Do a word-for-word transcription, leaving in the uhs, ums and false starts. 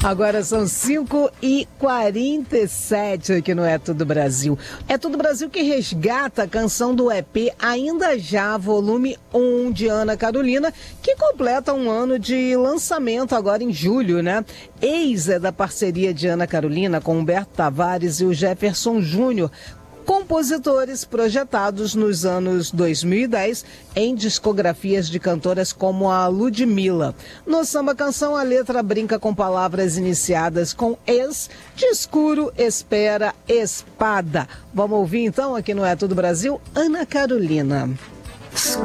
Agora são cinco e quarenta e sete aqui no É Tudo Brasil. É Tudo Brasil que resgata a canção do E P Ainda Já, volume um de Ana Carolina, que completa um ano de lançamento agora em julho, né? Ex é da parceria de Ana Carolina com Humberto Tavares e o Jefferson Júnior, compositores projetados nos anos dois mil e dez em discografias de cantoras como a Ludmilla. No samba canção, a letra brinca com palavras iniciadas com ex, de escuro, espera, espada. Vamos ouvir então aqui no É Tudo Brasil, Ana Carolina.